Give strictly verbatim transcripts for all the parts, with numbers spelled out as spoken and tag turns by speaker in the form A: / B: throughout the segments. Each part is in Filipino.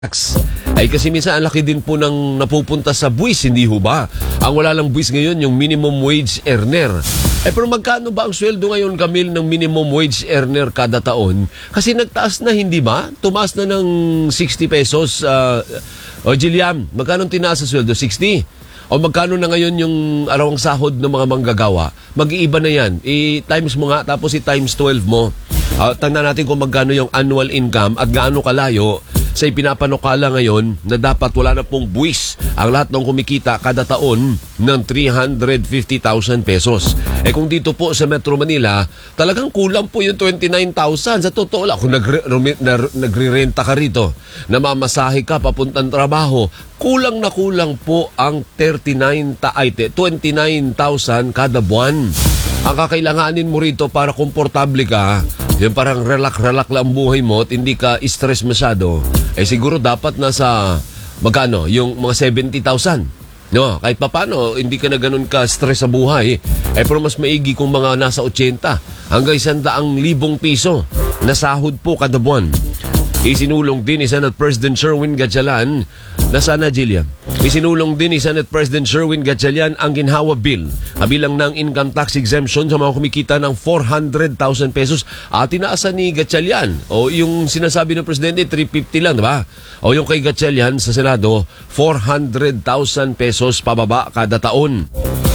A: Ay kasi minsan ang laki din po ng napupunta sa buwis, hindi ho ba? Ang wala lang buwis ngayon, yung minimum wage earner. Eh pero magkano ba ang sweldo ngayon, Camille, ng minimum wage earner kada taon? Kasi nagtaas na, hindi ba? Tumaas na ng sixty pesos. Uh, o Jillian, magkano tinaas sa sweldo? sixty? O magkano na ngayon yung arawang sahod ng mga manggagawa? Mag-iiba na yan. I-times mo nga, tapos i-times twelve mo. Uh, tanda natin kung magkano yung annual income at gaano kalayo sa ipinapanukala ngayon na dapat wala na pong buwis ang lahat ng kumikita kada taon ng three hundred fifty thousand pesos. Eh kung dito po sa Metro Manila, talagang kulang po yung twenty-nine thousand. Sa totoo lang, kung nagre- nagre-renta ka rito, namamasahe ka papuntang trabaho, kulang na kulang po ang thirty-nine ta- ay, twenty-nine thousand kada buwan. Ang kakailanganin mo rito para komportable ka, yung parang relax-relax lang ang buhay mo at hindi ka stress masyado, eh siguro dapat nasa magkano? Yung mga seventy thousand. No, kahit papano, hindi ka na ganun ka-stress sa buhay. Eh pero mas maigi kung mga nasa eighty hanggang isang libong piso na sahod po kada buwan. Isinulong din ni Senate President Sherwin Gatchalian na sana, Jillian. Isinulong din ni Senate President Sherwin Gatchalian ang ginhawa bill kabilang ng income tax exemption sa mga kumikita ng four hundred thousand pesos. At tinaasan ni Gatchalian, o yung sinasabi ng Presidente, three fifty lang, diba? O yung kay Gatchalian sa Senado, four hundred thousand pesos pababa kada taon.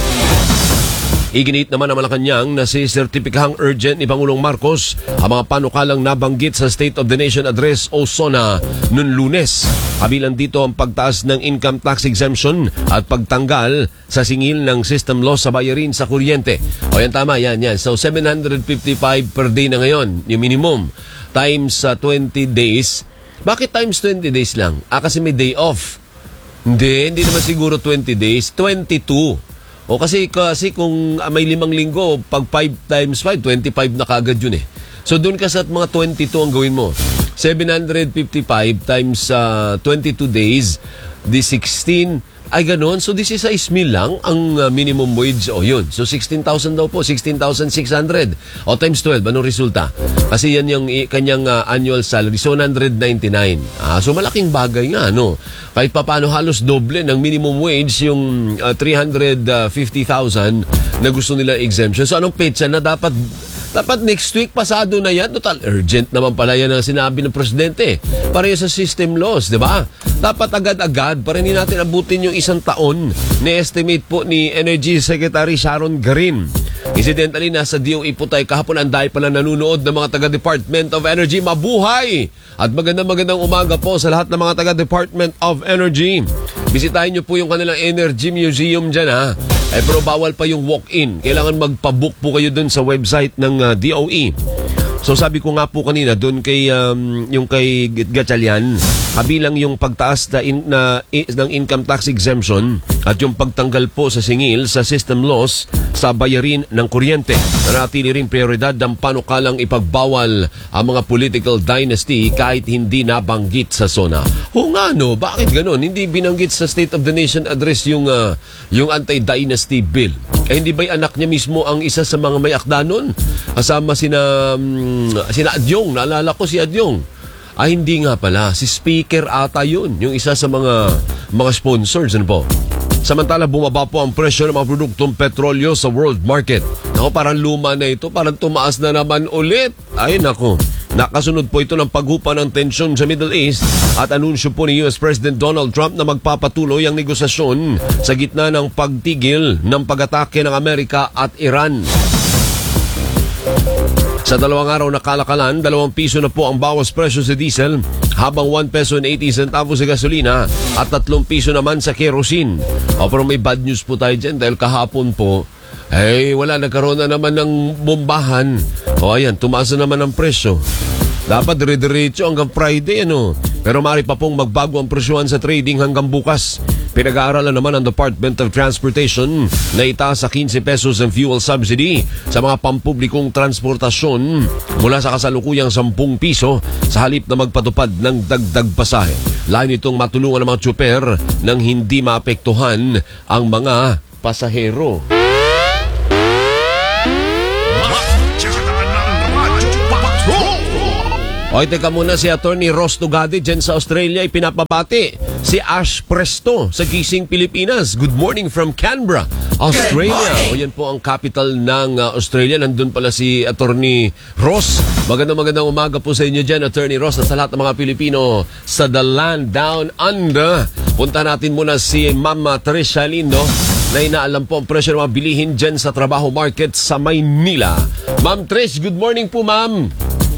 A: Iginit naman ng Malacanang na si sertipikahang urgent ni Pangulong Marcos ang mga panukalang nabanggit sa State of the Nation Address o SONA noong Lunes. Kabilang dito ang pagtaas ng income tax exemption at pagtanggal sa singil ng system loss sa bayarin sa kuryente. O yan, tama, yan, yan. So seven hundred fifty-five per day na ngayon, yung minimum, times uh, twenty days. Bakit times twenty days lang? Ah, kasi may day off. Hindi, hindi naman siguro twenty days, twenty-two. O kasi, kasi kung may limang linggo, pag five times five, twenty-five na kagad yun eh. So doon ka sa mga twenty-two ang gawin mo. seven hundred fifty-five times uh, twenty-two days, di sixteen, ay ganon. So this is size mil lang ang uh, minimum wage. O yun. So sixteen thousand daw po, sixteen thousand six hundred. O times twelve, anong resulta? Kasi yan yung i- kanyang uh, annual salary, so one hundred ninety-nine. Ah, so malaking bagay nga, no? Kahit papano halos doble ng minimum wage yung uh, three hundred fifty thousand na gusto nila exemption. So anong petsa na dapat dapat next week, pasado na yan? Total urgent naman pala yan ang sinabi ng Presidente. Pareho sa system laws, di ba? Dapat agad-agad para hindi natin abutin yung isang taon na estimate po ni Energy Secretary Sharon Garin. Incidentally, nasa D O E po tayo kahapon, ang dahil pala nanunood ng mga taga-Department of Energy. Mabuhay! At magandang-magandang umaga po sa lahat ng mga taga-Department of Energy. Bisitahin nyo po yung kanilang Energy Museum dyan, ha? Eh, pero bawal pa yung walk-in. Kailangan magpabook po kayo dun sa website ng uh, D O E. So sabi ko nga po kanina dun kay um, yung kay Gatchalian, kabilang yung pagtaas na, in, na i, ng income tax exemption at yung pagtanggal po sa singil sa system loss sa bayarin ng kuryente. Nanatili rin prioridad ang panukalang ipagbawal ang mga political dynasty kahit hindi nabanggit sa SONA. O nga no, bakit ganon? Hindi binanggit sa State of the Nation Address yung, uh, yung anti-dynasty bill. Eh hindi ba'y anak niya mismo ang isa sa mga may akda nun? Kasama sina, um, sina Adyong, naalala ko si Adyong. Ay hindi nga pala, si Speaker ata yun, yung isa sa mga mga sponsors, ano po. Samantala bumaba po ang presyo ng mga produktong petrolyo sa world market. Ako, parang luma na ito, parang tumaas na naman ulit. Ay nako, nakasunod po ito ng paghupa ng tensyon sa Middle East at anunsyo po ni U S President Donald Trump na magpapatuloy ang negosasyon sa gitna ng pagtigil ng pag-atake ng Amerika at Iran. Sa dalawang araw na kalakalan, dalawang piso na po ang bawas presyo sa diesel, habang one peso and eighty centavos sa gasolina at tatlong piso naman sa kerosene. O pero may bad news po tayo dyan dahil kahapon po, eh wala, nagkaroon na naman ng bombahan. O ayan, tumaas na naman ang presyo. Dapat dire-diretso hanggang Friday, ano? Pero maaari pa pong magbago ang presyohan sa trading hanggang bukas. Pinag-aaralan naman ng Department of Transportation na itaas sa fifteen pesos ang fuel subsidy sa mga pampublikong transportasyon mula sa kasalukuyang ten piso sa halip na magpatupad ng dagdag pasahe. Lain itong matulungan ng mga tsuper nang hindi maapektuhan ang mga pasahero. Hoy, teka muna, si Attorney Ross Tugade dyan sa Australia ay pinapabati. Si Ash Presto sa Gising, Pilipinas. Good morning from Canberra, Australia. O yan po ang capital ng uh, Australia. Nandun pala si Attorney Ross. Magandang magandang umaga po sa inyo dyan, Attorney Ross, at sa lahat ng mga Pilipino sa The Land Down Under. Punta natin muna si Mama Tricia Lindo na inaalam po ang presyo ng mga bilihin dyan sa trabaho market sa Maynila. Ma'am Trish, good morning po, ma'am.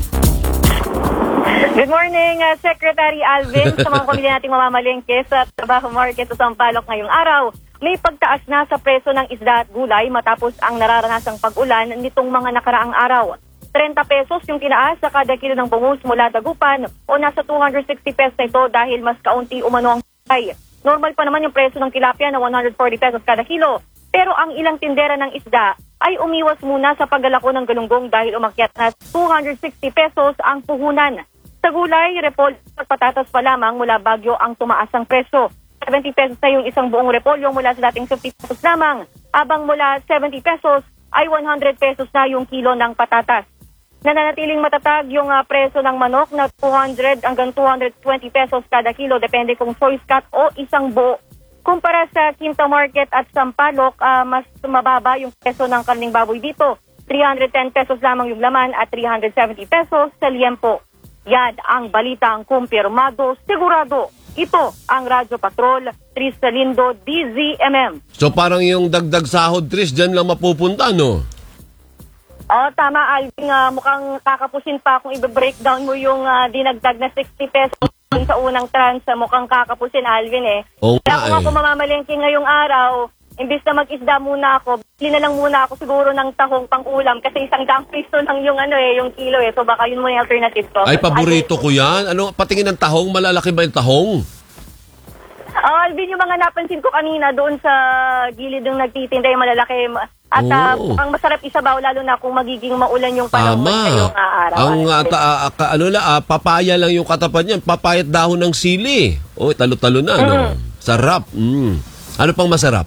B: Good morning, uh, Secretary Alvin. Sa mga pamilya nating mamamalengke sa trabaho market sa Sampaloc ngayong araw, may pagtaas na sa presyo ng isda at gulay matapos ang nararanasang pag-ulan nitong mga nakaraang araw. thirty pesos yung tinaas sa kada kilo ng bangus mula Dagupan o nasa two hundred sixty pesos na ito dahil mas kaunti umano ang gulay. Normal pa naman yung presyo ng tilapia na one hundred forty pesos kada kilo. Pero ang ilang tindera ng isda ay umiwas muna sa paglalako ng galunggong dahil umakyat na two hundred sixty pesos ang puhunan. Sa gulay, repolyo at patatas pa lamang mula Baguio ang tumaas ang presyo. seventy pesos na yung isang buong repolyo mula sa dating fifty pesos lamang. Habang mula seventy pesos ay one hundred pesos na yung kilo ng patatas. Nananatiling matatag yung uh, presyo ng manok na two hundred hanggang two hundred twenty pesos kada kilo depende kung choice cut o isang buo. Kumpara sa Quinta Market at Sampaloc, uh, mas mababa yung presyo ng karning baboy dito. three hundred ten pesos lamang yung laman at three hundred seventy pesos sa liempo. Yan ang balitang kumpirmado, sigurado. Ito ang Radyo Patrol, Tris Lindo, D Z M M.
A: So parang yung dagdag sahod, Tris, dyan lang mapupunta, no?
B: Oo, tama, Alvin. Uh, mukhang kakapusin pa kung i-breakdown mo yung uh, dinagdag na sixty pesos sa unang trans. Mukhang kakapusin, Alvin, eh.
A: Oo nga,
B: Kaya kung
A: eh.
B: ako mamamalengke ngayong araw, imbis na mag-isda muna ako, bili na lang muna ako siguro ng tahong pang-ulam kasi isang daang piso lang yung ano eh, yung kilo eh. So baka yun muna yung alternative ko.
A: Ay, paborito ko yan. Ano, patingin ng tahong, malalaki ba yung tahong?
B: Oh, Alvin, yung mga napansin ko kanina doon sa gilid ng nagtitinda yung malalaki. At
A: Oh.
B: uh, ang masarap isabaw lalo na kung magiging maulan yung panahon
A: Tama.
B: ngayong uh, araw.
A: Ang uh,
B: Alvin.
A: ta, uh, ka, ano la, uh, papaya lang yung katapat niyan. Papayat dahon ng sili. Oh, talo-talo na, no?
B: Mm.
A: Sarap. Mm. Ano pang masarap?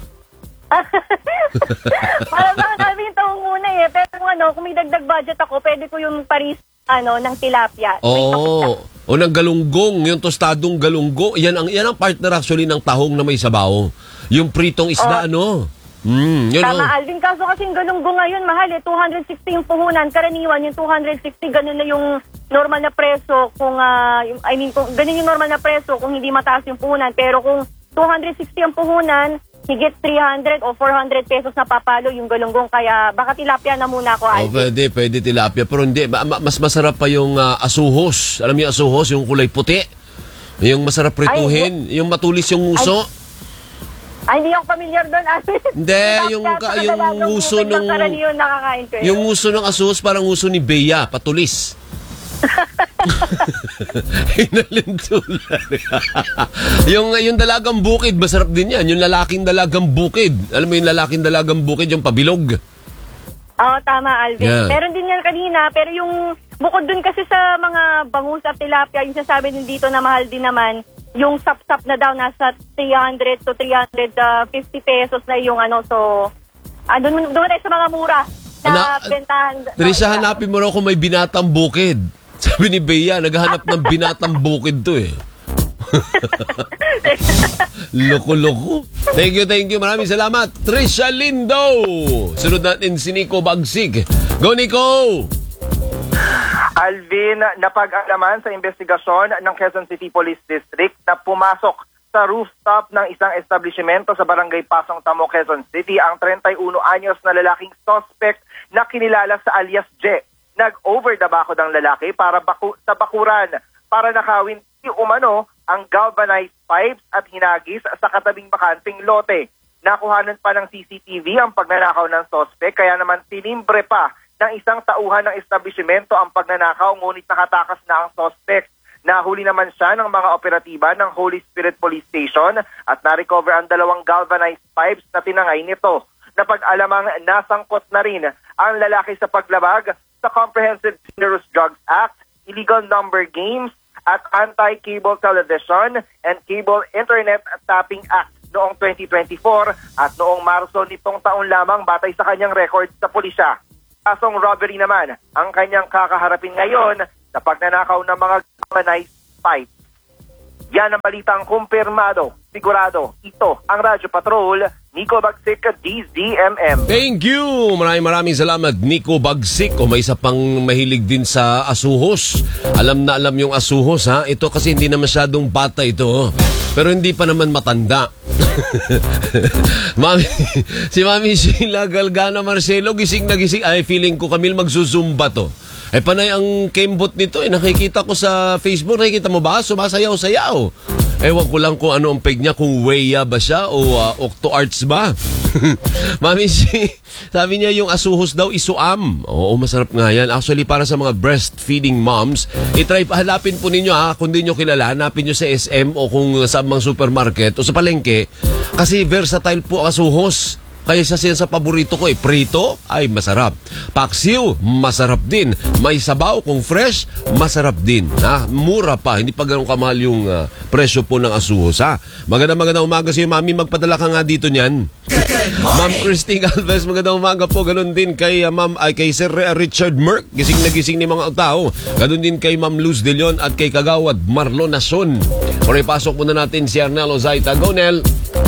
B: Para sa kami yung tahong muna eh. Pero kung ano, kung may dagdag budget ako, pwede ko yung paris ano, ng tilapia.
A: Oo. O ng galunggong, yung tostadong galunggong. Yan ang, yan ang partner actually ng tahong na may sabaw. Yung pritong isda,
B: Oh.
A: ano? Mm, yun
B: Tama,
A: oh.
B: Alvin. Kaso kasing galunggong ngayon, mahal eh. two hundred sixty yung puhunan. Karaniwan, yung two hundred sixty, ganun na yung normal na preso. Kung, uh, yung, I mean, kung, ganun yung normal na preso kung hindi mataas yung puhunan. Pero kung two hundred sixty ang puhunan, higit three hundred o four hundred pesos na papalo yung galunggong. Kaya baka tilapia na muna ako,
A: Oh,
B: Alvin.
A: pwede, pwede tilapia. Pero hindi, ma- ma- mas masarap pa yung uh, asuhos. Alam niyo yung asuhos, yung kulay puti. Yung masarap prituhin, yung matulis yung nguso.
B: Ay, hindi ako familiar doon, Alvin.
A: Hindi, yung,
B: Tilapia,
A: ka,
B: saka
A: yung
B: dalagang
A: nguso
B: bukid
A: ng...
B: karaniwan nakakain ko yun.
A: Yung nguso ng asuhos, parang nguso ni Bea, patulis. Inalintulan. yung, yung dalagang bukid, masarap din yan. Yung lalaking dalagang bukid. Alam mo yung lalaking dalagang bukid, yung pabilog.
B: Oo, tama, Alvin.
A: Yeah.
B: Meron din yan kanina, pero yung bukod dun kasi sa mga bangus at tilapia, yung sasabi din dito na mahal din naman, yung sap-sap na daw nasa three hundred to three hundred fifty pesos na yung ano, so, ah, dun, dun tayo sa mga mura na
A: Ana-
B: bentahan.
A: Teresa,
B: Oh, yeah.
A: hanapin mo raw kung may binatang bukid. Sabi ni Bea, naghahanap ng binatang bukid to eh. Loko-loko. Thank you, thank you. Maraming salamat. Tricia Lindo. Sunod natin si Nico Bagsig. Go, Nico!
C: Alvin, napag-alaman sa investigasyon ng Quezon City Police District na pumasok sa rooftop ng isang establishmento sa Barangay Pasong Tamo, Quezon City ang thirty-one anyos na lalaking suspect na kinilala sa alias J. Nag-over the bakod ang lalaki para baku- sa bakuran para nakawin si umano ang galvanized pipes at hinagis sa katabing bakanting lote. Nakuhanan pa ng C C T V ang pagnanakaw ng suspect kaya naman tinimbre pa ng isang tauhan ng establishmento ang pagnanakaw ngunit nakatakas na ang suspect. Nahuli naman siya ng mga operatiba ng Holy Spirit Police Station at na-recover ang dalawang galvanized pipes na tinangay nito. Napag-alamang nasangkot na rin ang lalaki sa paglabag sa Comprehensive Dangerous Drugs Act, Illegal Number Games at Anti-Cable Television and Cable Internet Tapping Act noong twenty twenty-four at noong Marso nitong taon lamang batay sa kanyang record sa pulisya. Kasong robbery naman ang kanyang kakaharapin ngayon na pagnanakaw ng mga galvanized pipes. Yan ang balitang kumpirmado, sigurado. Ito ang Radyo Patrol, Nico Bagsik, D Z M M.
A: Thank you! Maraming maraming salamat, Nico Bagsik. O may isa pang mahilig din sa asuhos. Alam na alam yung asuhos, ha? Ito kasi hindi na masyadong bata ito. Pero hindi pa naman matanda. Mami, si Mami Sheila Galgana Marcelo, gising na gising. Ay, feeling ko, Camille, magzuzumba to. Eh, panay ang kembot nito. Eh, nakikita ko sa Facebook. Nakikita mo ba? Sumasayaw-sayaw. Ewan ko lang kung ano ang peg niya. Kung Weya ba siya o uh, Octo Arts ba? Mami, si, sabi niya yung asuhos daw isuam. Oo, masarap nga yan. Actually, para sa mga breastfeeding moms, itry, hanapin po ninyo ha. Kung di nyo kilala, hanapin nyo sa S M o kung sa mga supermarket o sa palengke. Kasi versatile po ang asuhos. Kaya sa siya sa paborito ko eh, prito, ay masarap. Paksiw, masarap din. May sabaw, kung fresh, masarap din. Ha? Mura pa, hindi pa ganun kamahal yung uh, presyo po ng asuhos. Ha? Magandang magandang umaga sa'yo, Mami. Magpadala ka nga dito niyan. Ma'am Christine Alves, magandang umaga po. Ganun din kay, uh, Ma'am, ay, kay Sir uh, Richard Merck. Gising na gising ni mga tao. Ganun din kay Ma'am Luz De Leon at kay Kagawad Marlon Nason. Kung pasok muna natin si Arnel Ozaita. Go, Nel!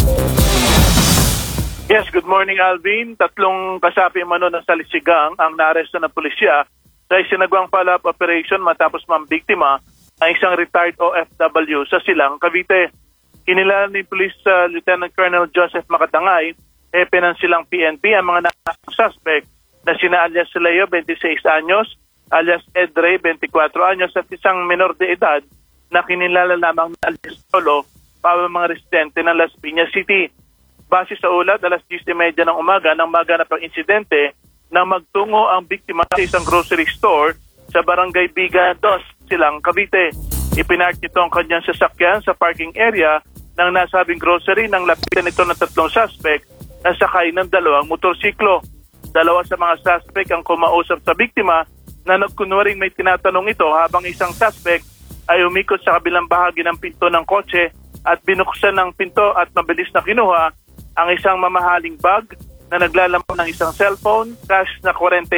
D: Yes, good morning, Alvin. Tatlong kasapi mano ng salisigang ang naaresto ng pulisya sa isinagawang follow-up operation matapos mambiktima ang isang retired O F W sa Silang, Cavite. Kinilala ni Police uh, Lieutenant Colonel Joseph Makatangay, hepe ng Silang P N P, ang mga suspect na sina alias Leo, twenty-six anyos, alias Edre, twenty-four anyos, at isang menor de edad na kinilala lamang na alias Solo, para mga residente ng Las Piñas City. Base sa ulat, alas diyes trenta ng umaga nang maganap ang insidente na magtungo ang biktima sa isang grocery store sa Barangay Biga two, Silang, Cavite. Ipinark nito ang kanyang sasakyan sa parking area ng nasabing grocery nang lapitan ito ng tatlong suspect na sakay ng dalawang motorsiklo. Dalawa sa mga suspect ang kumausap sa biktima na nagkunwaring may tinatanong ito habang isang suspect ay umikot sa kabilang bahagi ng pinto ng kotse at binuksan ng pinto at mabilis na kinuha ang isang mamahaling bag na naglalaman ng isang cellphone, cash na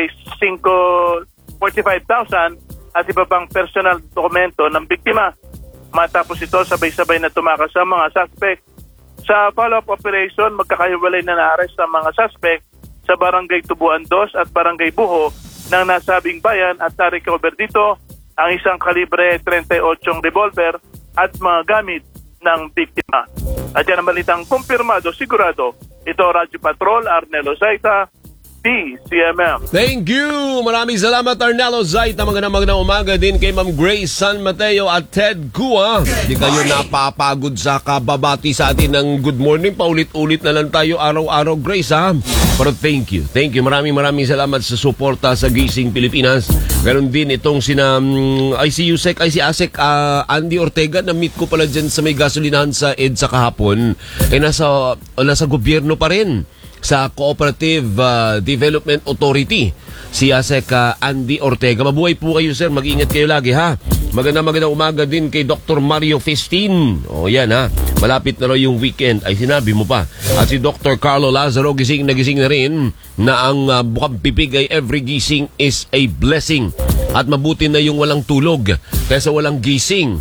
D: forty-five thousand at iba pang personal dokumento ng biktima. Matapos ito, sabay-sabay na tumakas ang mga suspect. Sa follow-up operation, magkakahiwalay na na-arrest ang mga suspect sa Barangay Tubuan two at Barangay Buho ng nasabing bayan at na-recover dito ang isang kalibre thirty-eight revolver at mga gamit ng biktima. At yan ang balitang kumpirmado, sigurado. Ito, Radyo Patrol, Arnel Ozaita, D Z M M.
A: Thank you! Maraming salamat, Arnel Ozaita. Magandang magandang umaga din kay Ma'am Grace San Mateo at Ted Kua. Hindi kayo napapagod sa kababati sa atin ng good morning. Paulit-ulit na lang tayo araw-araw, Grace, ha? Pero thank you. Thank you. Maraming maraming salamat sa suporta sa Gising Pilipinas. Ganon din itong sina um, I C U S E C, I C A S E C, uh, Andy Ortega. Na-meet ko pala dyan sa may gasolinahan sa EDSA kahapon. Eh, nasa, nasa gobyerno pa rin. Sa Cooperative uh, Development Authority. Si A S E C uh, Andy Ortega. Mabuhay po kayo, sir. Mag-ingat kayo lagi, ha? Magandang magandang umaga din kay Doctor Mario Festin. O yan, ha? Malapit na raw yung weekend. Ay, sinabi mo pa. At si Doctor Carlo Lazaro, gising na gising na rin na ang uh, bukang pipig ay every gising is a blessing. At mabuti na yung walang tulog kaysa walang gising.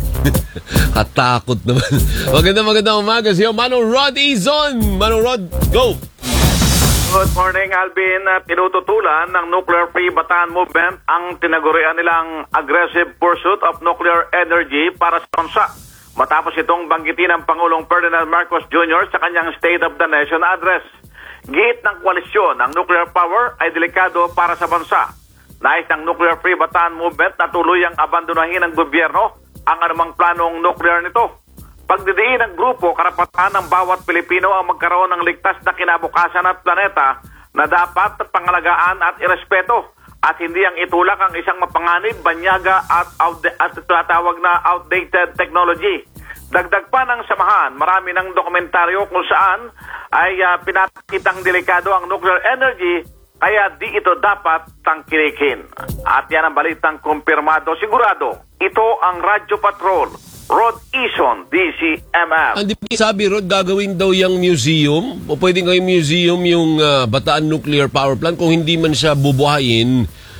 A: Katakot naman. Magandang magandang umaga siyo. Manong Rod Izon. Manong Rod, go!
E: Good morning, Alvin. Tinututulan ng Nuclear Free Bataan Movement ang tinagurian nilang aggressive pursuit of nuclear energy para sa bansa. Matapos itong banggitin ng Pangulong Ferdinand Marcos Junior sa kanyang State of the Nation address. Giit ng koalisyon, ang nuclear power ay delikado para sa bansa. Nais ng Nuclear Free Bataan Movement na tuluyang abandonahin ng gobyerno ang anumang planong nuclear nito. Pagdidiin ng grupo, karapatan ng bawat Pilipino ang magkaroon ng ligtas na kinabukasan at planeta na dapat pangalagaan at irespeto at hindi ang itulak ang isang mapanganib, banyaga at, outda- at tinatawag na outdated technology. Dagdag pa ng samahan, marami ng dokumentaryo kung saan ay uh, pinapakitang delikado ang nuclear energy kaya di ito dapat tangkilikin. At yan ang balitang kumpirmado, sigurado. Ito ang Radyo Patrol. Rod Ison, D C M M.
A: Hindi sabi, Rod, gagawin daw yung museum? O pwedeng gawing museum yung uh, Bataan Nuclear Power Plant? Kung hindi man siya bubuhayin,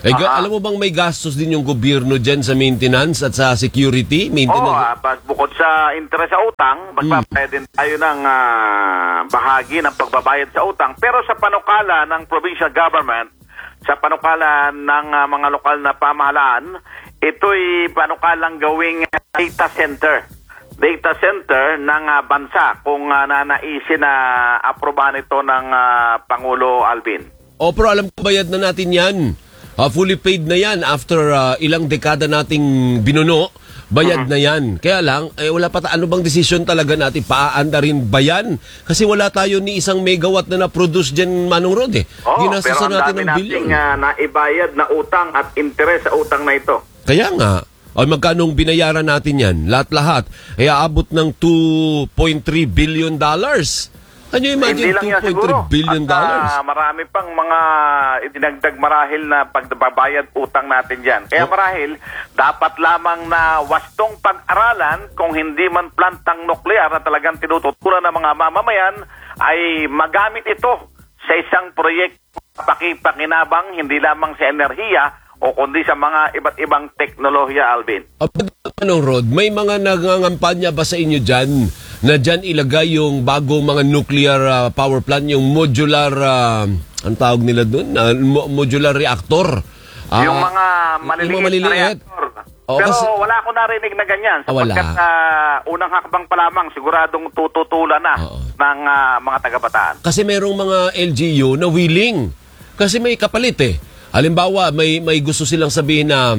A: Eh, ga-
E: Aha.
A: alam mo bang may gastos din yung gobyerno dyan sa maintenance at sa security?
E: Oo,
A: Maintenance.
E: ah, pas- bukod sa interes sa utang, magbabayad din tayo ng ah, bahagi ng pagbabayad sa utang. Pero sa panukala ng provincial government, sa panukala ng ah, mga lokal na pamahalaan, ito'y panukalang gawing data center. Data center ng ah, bansa kung uh, nanaisin na aprobahan ito ng ah, Pangulo Alvin.
A: O, pero alam ko bayad na natin yan. Ah, fully paid na yan after ah, ilang dekada nating binuno. Bayad na yan. Kaya lang, eh, wala pa ta- ano bang desisyon talaga natin? Paaanda rin ba yan? Kasi wala tayo ni isang megawatt na na-produce dyan, Manong Rod eh.
E: Oo, pero
A: Ginastosan
E: ang
A: natin
E: dami
A: ng
E: nating
A: bilyon.
E: ah, naibayad na utang at interes sa utang na ito.
A: Kaya nga, ay magkanong binayaran natin yan? Lahat-lahat. Ay aabot ng two point three billion dollars. Can you imagine
E: Hindi lang
A: two
E: yan
A: point
E: siguro.
A: three billion
E: At
A: dollars?
E: ah, marami pang mga idinagdag marahil na pagbabayad utang natin dyan. Kaya
A: Oh.
E: marahil, dapat lamang na wastong pag-aralan kung hindi man plantang nuklear na talagang tinututuran ng mga mamamayan ay magamit ito sa isang proyekto pakipakinabang hindi lamang sa enerhiya o kundi sa mga iba't ibang teknolohiya, Alvin.
A: Uh, Manong Rod, may mga nangangampanya ba sa inyo dyan na dyan ilagay yung bagong mga nuclear ah, power plant, yung modular, uh, ang tawag nila doon, Ah, mo- modular reactor? Ah,
E: yung mga maliliit,
A: yung mga maliliit.
E: na reactor.
A: Oo,
E: Pero
A: kasi-
E: wala ko narinig na ganyan.
A: Ah, wala.
E: Sapagkat ah, unang hakbang pa lamang, siguradong tututulan na
A: Oo.
E: ng ah, mga taga-bataan.
A: Kasi merong mga L G U na willing. Kasi may kapalit eh. Halimbawa, may may gusto silang sabihin na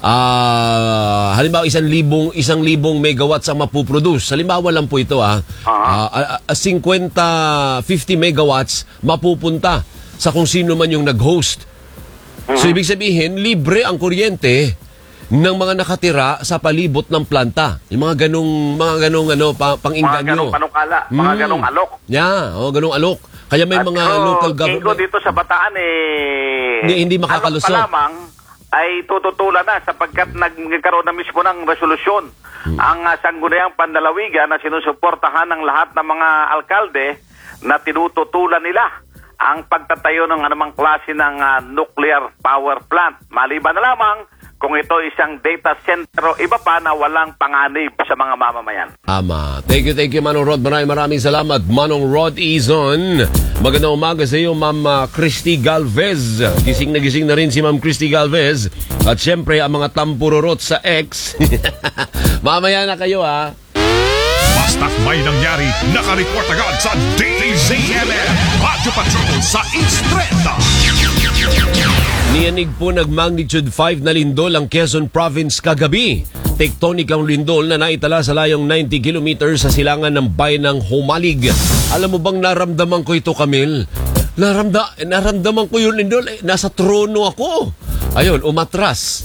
A: ah halimbawa isang libong isang libong megawatts ang mapuproduce. Halimbawa lang po ito ah.
E: Ah.
A: Ah, ah, fifty, fifty megawatts mapupunta sa kung sino man yung nag-host. So ibig sabihin, libre ang kuryente ng mga nakatira sa palibot ng planta. Yung mga ganong mga ganong ano pa,
E: Mga
A: pang-inganyo.
E: ganong panukala, mga
A: Mm.
E: ganong alok.
A: Yeah, oh, ganong alok. Kaya may
E: At
A: mga
E: pero,
A: local
E: tingin ko
A: government.
E: dito sa Bataan eh
A: Hindi- hindi makakalusot.
E: alok pa lamang ay tututulan na sapagkat nagkaroon na mismo ng resolusyon
A: Hmm.
E: ang uh, sangguniang panlalawigan na sinusuportahan ng lahat ng mga alkalde na tinututulan nila ang pagtatayo ng anumang klase ng ah, nuclear power plant. Maliban na lamang kung ito isang data center o iba pa na walang panganib sa mga mamamayan.
A: Tama. Thank you, thank you, Manong Rod. Maraming maraming salamat, Manong Rod Izon. Magandang umaga sa iyo, Ma'am uh, Christy Galvez. Gising na gising na rin si Ma'am Christy Galvez. At syempre, ang mga tampururot sa X. Mamaya na kayo, ha?
F: Basta't may nangyari, nakareport agad sa D Z M M Radyo Patrol sa East Trenda.
A: Niyanig po nag-magnitude five na lindol ang Quezon Province kagabi. Tectonic ang lindol na naitala sa layong ninety kilometers sa silangan ng bayan ng Humalig. Alam mo bang naramdaman ko ito, Camille? Naramda, naramdaman ko yung lindol. Eh, nasa trono ako. Ayun, umatras.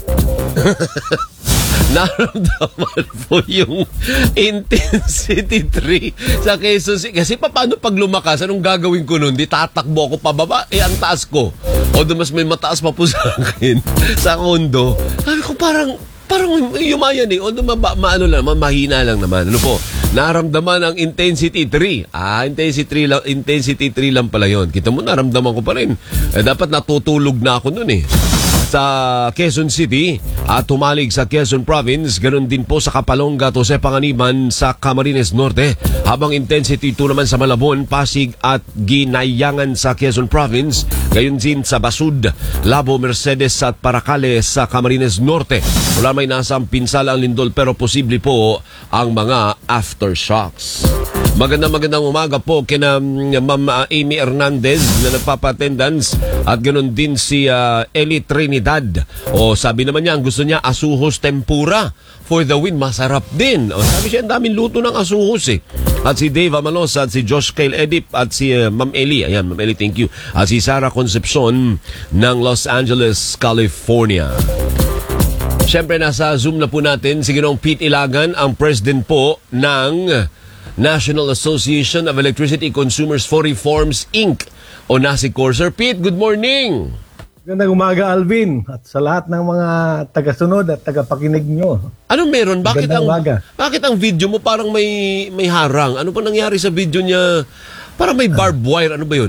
A: Naramdaman po yung intensity three sa Quezon City. Kasi paano pag lumakas, anong gagawin ko nun? Di tatakbo ako pababa, eh ang taas ko. O mas may mataas pa po sa akin sa kondo. Sabi ko parang, parang yumayan eh. O ma, maano lang, mahina lang naman. Ano po? Naramdaman ang intensity three. Ah, intensity three lang, intensity three lang pala yun. Kita mo, naramdaman ko pa rin. Eh, dapat natutulog na ako nun eh. Sa Quezon City at tumalig sa Quezon Province, ganun din po sa Kapalonga, Jose Panganiban sa Camarines Norte, habang intensity two naman sa Malabon, Pasig at Ginayangan sa Quezon Province, gayon din sa Basud, Labo, Mercedes at Paracales sa Camarines Norte. Wala may nasang pinsala ang lindol pero posible po ang mga aftershocks. Magandang magandang umaga po kina mm, Ma'am uh, Amy Hernandez na nagpapa-attendance at ganoon din si uh, Eli Trinidad. O sabi naman niya, ang gusto niya asuhos tempura for the win. Masarap din. O sabi siya, ang daming luto ng asuhos eh. At si Dave Amalosa at si Josh Kyle Edip at si uh, Ma'am Eli. Ayan, Ma'am Eli, thank you. At si Sarah Concepcion ng Los Angeles, California. Siyempre, nasa Zoom na po natin si Ginoong Pete Ilagan, ang president po ng National Association of Electricity Consumers for Reforms, Incorporated o NASICOR. Sir Pete, good morning!
G: Gandang umaga, Alvin, at sa lahat ng mga tagasunod at tagapakinig nyo.
A: Ano meron? Bakit ang
G: Magandang umaga.
A: bakit ang video mo parang may may harang? Ano pa nangyari sa video niya? Parang may barbed wire. Ano ba 'yun?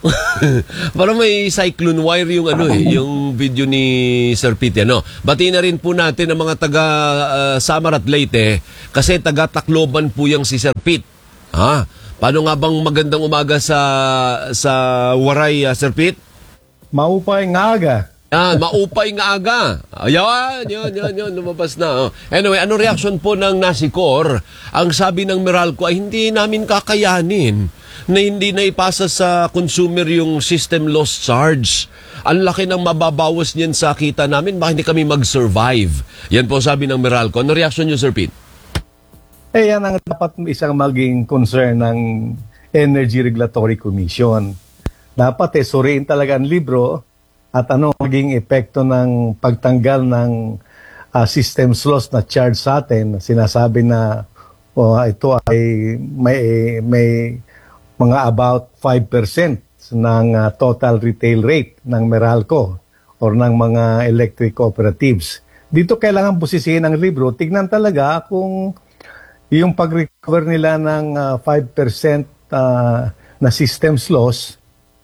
A: Parang may cyclone wire yung ano eh, yung video ni Sir Pete, ano. Batiin na rin po natin ang mga taga uh, Samar at Leyte kasi taga Tacloban po yung si Sir Pete. Ha? Paano nga bang magandang umaga sa sa Waray, uh, Sir Pete?
G: Maupay nga aga.
A: Ah, maupay nga aga. Ayan, yun, yun, yun, lumabas na. Oh. Anyway, ano reaction po ng Nasicor? Ang sabi ng Meralco ay hindi namin kakayanin na hindi na ipasa sa consumer yung system loss charge. Ang laki ng mababawas niyan sa kita namin, baka hindi kami mag-survive. Yan po sabi ng Meralco. Ano reaction niyo, Sir Pete?
G: Eh, yan ang dapat isang maging concern ng Energy Regulatory Commission. Dapat eh, suriin talaga ang libro at ano maging epekto ng pagtanggal ng uh, systems loss na charge sa atin. Sinasabi na oh, ito ay may, may mga about five percent ng uh, total retail rate ng Meralco or ng mga electric cooperatives. Dito kailangan busisihin ang libro. Tignan talaga kung yung pag-recover nila ng uh, five percent uh, na systems loss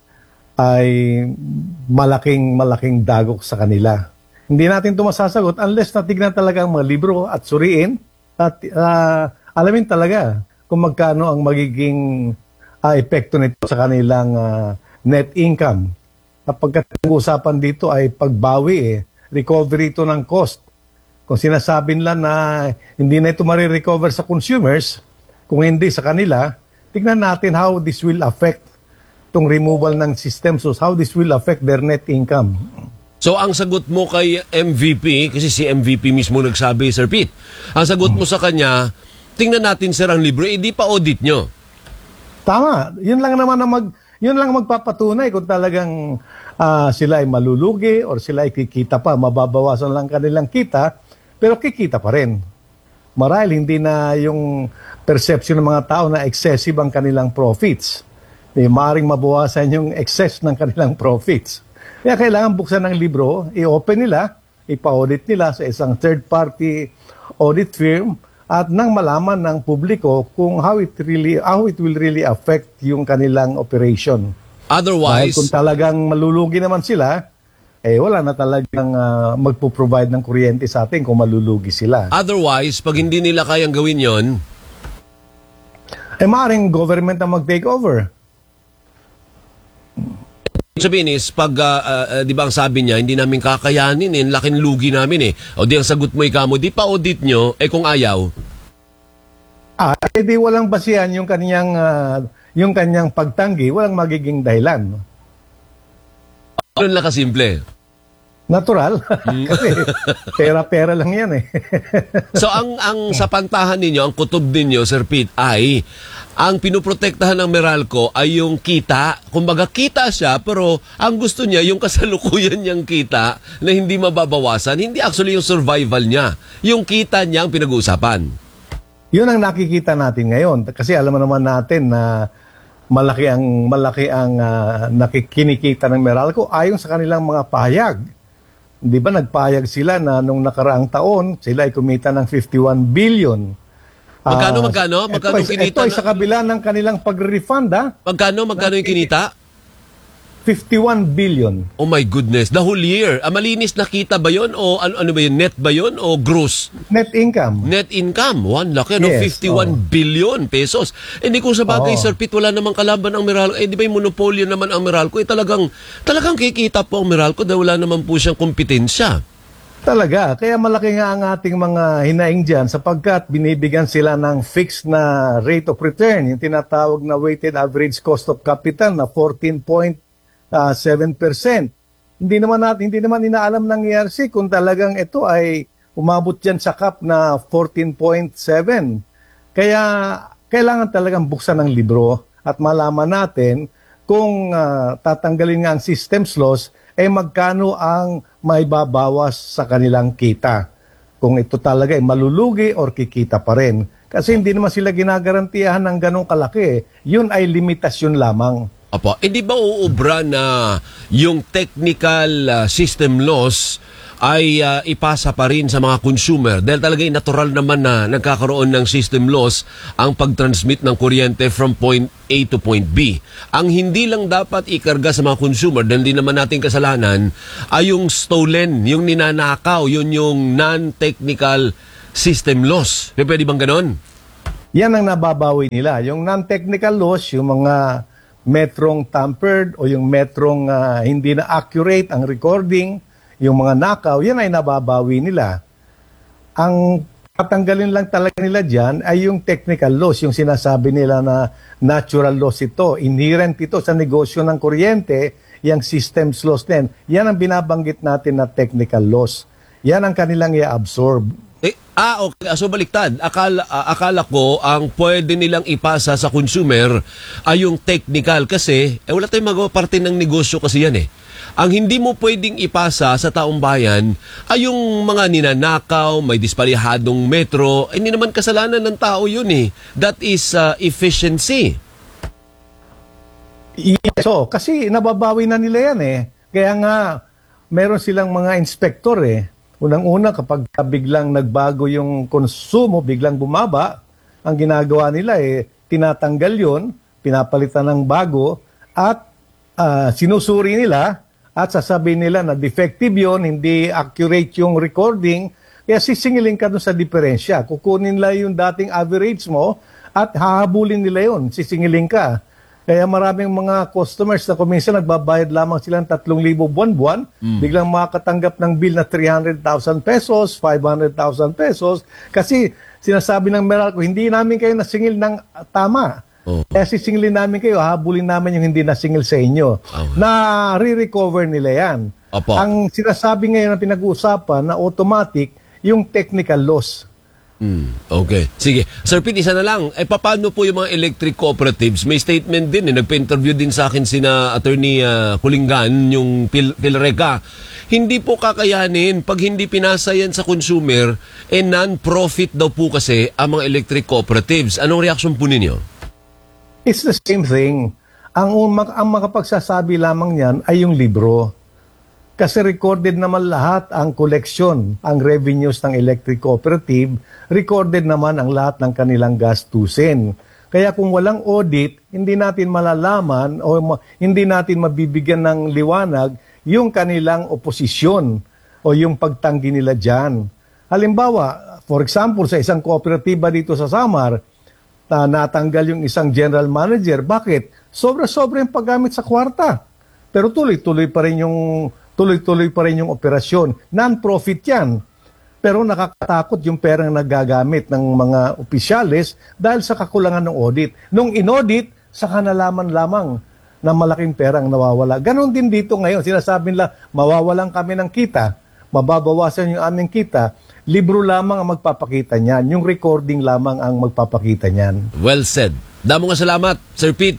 G: ay malaking malaking dagok sa kanila. Hindi natin ito masasagot unless natignan talaga ang mga libro at suriin at uh, alamin talaga kung magkano ang magiging uh, epekto nito sa kanilang uh, net income. Kapag usapan dito ay pagbawi eh, recovery ito ng cost. Kung sinasabi nila na hindi na ito marirecover sa consumers, kung hindi sa kanila, tignan natin how this will affect itong removal ng system, so how this will affect their net income.
A: So ang sagot mo kay M V P, kasi si M V P mismo nagsabi, Sir Pete, ang sagot mo sa kanya, tingnan natin sir ang libro, eh di pa audit nyo.
G: Tama, yun lang naman ang mag, yun lang magpapatunay kung talagang uh, sila ay malulugi or sila ay kikita pa, mababawasan lang kanilang kita, pero kikita pa rin. Marahil hindi na yung perception ng mga tao na excessive ang kanilang profits. Eh, maaaring mabawasan yung excess ng kanilang profits. Kaya kailangan buksan ng libro, i-open nila, ipa-audit nila sa isang third-party audit firm at nang malaman ng publiko kung how it really how it will really affect yung kanilang operation.
A: Otherwise,
G: dahil kung talagang malulugi naman sila, eh wala na talagang uh, magpo-provide ng kuryente sa atin kung malulugi sila.
A: Otherwise, pag hindi nila kayang gawin yon,
G: eh maaaring government ang mag-take over.
A: Sabihin is, pag, uh, uh, di ba ang sabi niya, hindi namin kakayanin eh, laking lugi namin eh. O di ang sagot mo ikaw mo, di pa audit nyo, eh kung ayaw.
G: Ah, eh di walang basihan yung kanyang, uh, yung kanyang pagtanggi, walang magiging dahilan.
A: Ganun lang kasimple.
G: Natural. Kasi pera-pera lang yan eh.
A: So ang ang sa pantahan ninyo, ang kutob ninyo, Sir Pete, ay ang pinuprotektahan ng Meralco ay yung kita. Kumbaga kita siya, pero ang gusto niya yung kasalukuyan niyang kita na hindi mababawasan. Hindi actually yung survival niya. Yung kita niya ang pinag-uusapan.
G: Yun ang nakikita natin ngayon. Kasi alam naman natin na malaki ang malaki ang uh, nakikinikita ng Meralco ayon sa kanilang mga pahayag. Di ba nagpahayag sila na nung nakaraang taon, sila ay kumita ng fifty-one billion.
A: Magkano,
G: Uh,
A: magkano? Magkano
G: ito,
A: kinita?
G: Ito ay sa kabila ng kanilang pag-refund, ha?
A: Magkano, magkano yung kinita?
G: fifty-one billion.
A: Oh my goodness, the whole year. Ah, malinis na kita ba yun? O ano, ano ba yun? Net ba yun? O gross?
G: Net income.
A: Net income. One laki, no?
G: Yes,
A: fifty-one
G: oh.
A: billion pesos. Eh, hindi kung sa bagay,
G: Oh.
A: Sir Pete, wala namang kalaban ang Meralco. Eh, di ba yung monopolyo naman ang Meralco? Eh, talagang, talagang kikita po ang Meralco dahil wala naman po siyang kompetensya.
G: Talaga. Kaya malaki nga ang ating mga hinaing dyan sapagkat binibigyan sila ng fixed na rate of return, yung tinatawag na weighted average cost of capital na fourteen point seven percent. Hindi naman natin, hindi naman inaalam ng E R C kung talagang ito ay umabot dyan sa cap na fourteen point seven. Kaya kailangan talagang buksan ng libro at malaman natin kung uh, tatanggalin nga ang systems loss, eh magkano ang may babawas sa kanilang kita. Kung ito talaga ay malulugi or kikita pa rin. Kasi hindi naman sila ginagarantiyahan ng ganong kalaki. Yun ay limitasyon lamang.
A: Apo, eh di ba uubra na yung technical uh, system loss ay uh, ipasa pa rin sa mga consumer dahil talaga natural naman na nagkakaroon ng system loss ang pag-transmit ng kuryente from point A to point B. Ang hindi lang dapat ikarga sa mga consumer dahil hindi naman natin kasalanan ay yung stolen, yung ninanakaw, yun yung non-technical system loss. Pwede bang ganon?
G: Yan ang nababawi nila. Yung non-technical loss, yung mga metrong tampered o yung metrong uh, hindi na accurate ang recording, yung mga nakaw, yan ay nababawi nila. Ang tatanggalin lang talaga nila dyan ay yung technical loss, yung sinasabi nila na natural loss ito, inherent ito sa negosyo ng kuryente, yung systems loss din. Yan ang binabanggit natin na technical loss. Yan ang kanilang i-absorb.
A: Eh, ah, okay. So baliktad. Akala, ah, akala ko ang pwede nilang ipasa sa consumer ay yung technical kasi eh, wala tayong magawa, parte ng negosyo kasi yan eh. Ang hindi mo pwedeng ipasa sa taong bayan ay yung mga ninanakaw, may dispalihadong metro, eh, hindi naman kasalanan ng tao yun eh. That is uh, efficiency.
G: Yes, so, kasi nababawi na nila yan eh. Kaya nga, meron silang mga inspector eh. Unang-una, kapag biglang nagbago yung konsumo, biglang bumaba, ang ginagawa nila eh, tinatanggal yun, pinapalitan ng bago, at uh, sinusuri nila, at sasabihin nila na defective yun, hindi accurate yung recording, kaya sisingilin ka doon sa diferensya. Kukunin nila yung dating average mo at hahabulin nila yun, sisingilin ka. Kaya maraming mga customers na kuminsan nagbabayad lamang silang tatlong libo buwan-buwan, mm. biglang makakatanggap ng bill na three hundred thousand pesos, five hundred thousand pesos, kasi sinasabi ng Meralco, hindi namin kayo nasingil ng tama. Oh. Kaya sisingilin namin kayo, habulin namin yung hindi nasingil sa inyo. Oh. Na re-recover nila yan. Opo. Ang sinasabi ngayon na pinag-uusapan na automatic, yung technical loss.
A: Hmm, okay. Sige. Sir Pete, isa na lang. Eh, paano po yung mga electric cooperatives? May statement din eh. Nagpa-interview din sa akin sina Attorney uh, Kulingan, yung Pil Pilreca. Hindi po kakayanin pag hindi pinasa yan sa consumer, eh non-profit daw po kasi ang mga electric cooperatives. Anong reaction po ninyo?
G: It's the same thing. Ang, ang makapagsasabi lamang niyan ay yung libro. Kasi recorded naman lahat ang collection, ang revenues ng electric cooperative, recorded naman ang lahat ng kanilang gastusin. Kaya kung walang audit, hindi natin malalaman o ma- hindi natin mabibigyan ng liwanag yung kanilang oposisyon o yung pagtanggi nila dyan. Halimbawa, for example, sa isang kooperatiba dito sa Samar, na natanggal yung isang general manager. Bakit? Sobra-sobra yung paggamit sa kwarta. Pero tuloy-tuloy pa rin yung tuloy-tuloy pa rin yung operasyon. Non-profit yan. Pero nakakatakot yung perang nagagamit ng mga opisyales dahil sa kakulangan ng audit. Nung in-audit, saka nalaman lamang na malaking perang nawawala. Ganon din dito ngayon. Sinasabi nila, mawawalan kami ng kita, mababawasan yung aming kita. Libro lamang ang magpapakita niyan. Yung recording lamang ang magpapakita niyan.
A: Well said. Damo nga salamat, Sir Pete.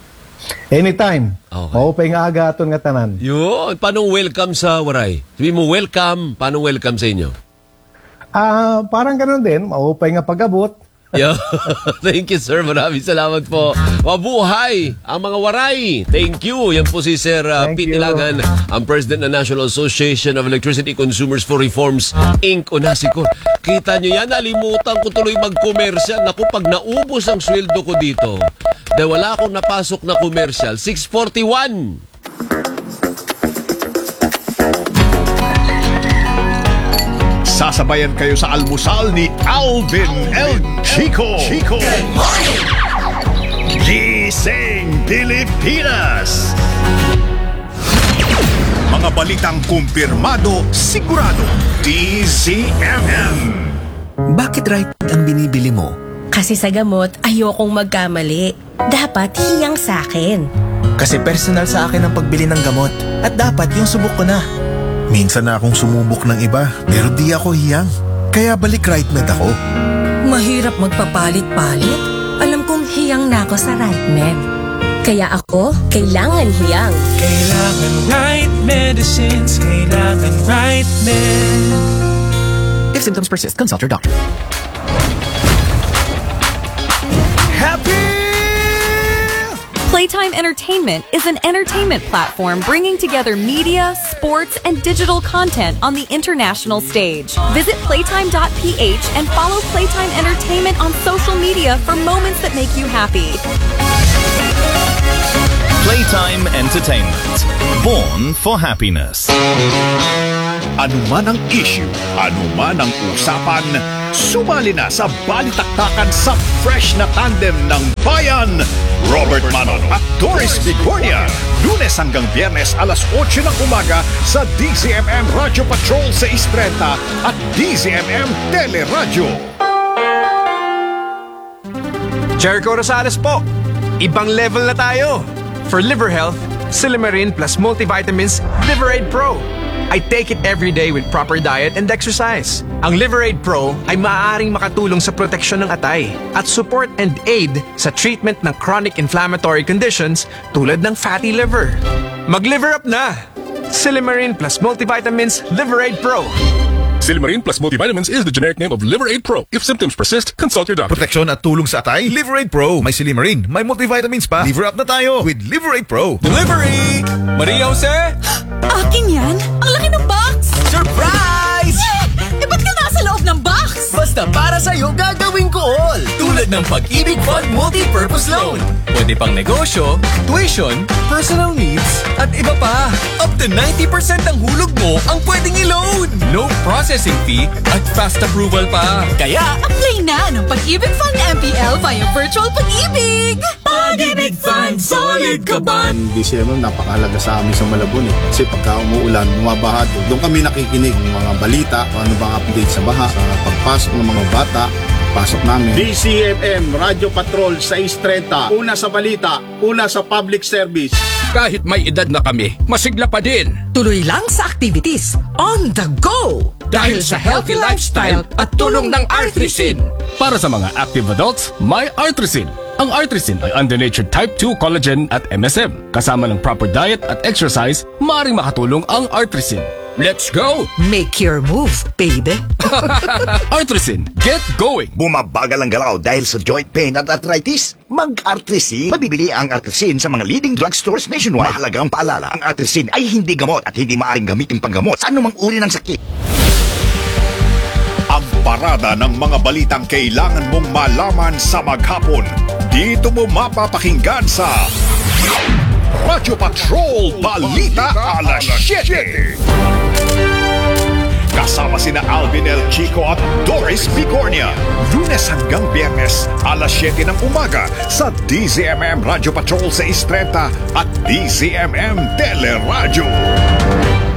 G: Anytime.
A: Okay.
G: Maupay nga agaton nga tanan.
A: Yun. Paano welcome sa Waray? Sabi mo welcome, paano welcome sa inyo?
G: Ah, uh, parang ganoon din. Maupay nga pag-abot.
A: Yeah. Thank you, sir. Maraming salamat po. Mabuhay ang mga Waray. Thank you. Yan po si Sir uh, Pete Ilagan, ang President ng National Association of Electricity Consumers for Reforms, Incorporated. Onasiko. Kita nyo yan, nalimutan ko tuloy mag-commercial. Naku, pag naubos ang sweldo ko dito, dahil wala akong napasok na commercial, six forty-one.
F: Sasabayan kayo sa almusal ni Alvin El Chico. Chico. Gising Pilipinas. Mga balitang kumpirmado, sigurado. D Z M M.
H: Bakit right ang binibili mo?
I: Kasi sa gamot, ayokong magkamali. Dapat hiyang sa akin.
H: Kasi personal sa akin ang pagbili ng gamot. At dapat yung subok ko na.
J: Minsan na akong sumubok ng iba, pero di ako hiyang. Kaya balik RightMed ako.
I: Mahirap magpapalit-palit. Alam kong hiyang na ako sa RightMed. Kaya ako, kailangan hiyang.
K: Kailangan right medicines. Kailangan RightMed.
H: If symptoms persist, consult your doctor.
K: Happy!
I: Play
L: Playtime Entertainment is an entertainment platform bringing together media, sports, and digital content on the international stage. Visit playtime dot p h and follow Playtime Entertainment on social media for moments that make you happy.
M: Playtime Entertainment. Born for happiness.
F: Ano man ang issue, ano man ang usapan, sumali na sa balitaktakan sa fresh na tandem ng bayan. Robert Manon at Doris Bicornia. Lunes hanggang Biyernes alas otso ng umaga sa D Z M M Radio Patrol sa Istreta at D Z M M Teleradyo.
N: Jericho Rosales po. Ibang level na tayo. For liver health, Silimarin plus multivitamins Liverade Pro. I take it every day with proper diet and exercise. Ang Liverade Pro ay maaaring makatulong sa proteksyon ng atay at support and aid sa treatment ng chronic inflammatory conditions tulad ng fatty liver. Mag-liver up na! Silimarin plus multivitamins Liverade Pro.
O: Silimarin plus multivitamins is the generic name of Liverade Pro. If symptoms persist, consult your doctor.
P: Proteksyon at tulong sa atay, Liverade Pro. May Silimarin, may multivitamins pa. Liver up na tayo with Liverade Pro.
N: Delivery! Maria Jose?
Q: Akin yan? Ang laki ng box!
R: Surprise!
Q: Eh, ba't ka nasa loob ng box?
R: Basta para sa'yo gagawin ko all. Tulad ng Pag-ibig Fund Multi-Purpose Loan. Pwede pang negosyo, tuition, personal needs, at iba pa. Up to ninety percent ng hulog mo ang pwedeng i-loan. No processing fee at fast approval pa. Kaya,
Q: apply na ng Pag-ibig Fund M P L via Virtual Pag-ibig. Pag-ibig Fund, solid ka ba?
S: D C M M napakalaga sa amin sa Malabon eh. Kasi pagka umuulan, bumabaha doon. Doon kami nakikinig ng mga balita, kung ano bang update sa baha, sa pagpasok ng mga bata, pasok namin. D C M M, Radio Patrol sa Istreta. Una sa balita, una sa public service.
T: Kahit may edad na kami, masigla pa din.
U: Tuloy lang sa activities. On the go!
T: Dahil sa healthy lifestyle at tulong ng Artrisin.
O: Para sa mga active adults, may Artrisin. Ang Artrisin ay under-natured type two collagen at M S M. Kasama ng proper diet at exercise, maaaring makatulong ang Artrisin.
T: Let's go!
U: Make your move, baby.
O: Artrisin, get going!
V: Bumabagal ang galaw dahil sa joint pain at arthritis? Mag-Artrisin. Mabibili ang Artrisin sa mga leading drugstores nationwide. Mahalagang paalala, ang Artrisin ay hindi gamot at hindi maaaring gamitin panggamot sa anumang uri ng sakit.
F: Ang parada ng mga balitang kailangan mong malaman sa maghapon. Dito mo mapapakinggan sa Radio Patrol Balita Alas siyete. Kasama sina Alvin El Chico at Doris Bicornia. Lunes hanggang Biyernes, alas siyete ng umaga sa D Z M M Radio Patrol sa Istreta at D Z M M Teleradyo.